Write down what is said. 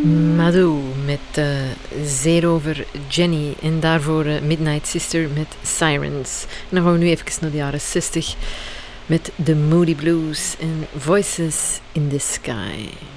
Madou met Zeer over Jenny en daarvoor Midnight Sister met Sirens. En dan gaan we nu even naar de jaren 60 met The Moody Blues en Voices in the Sky.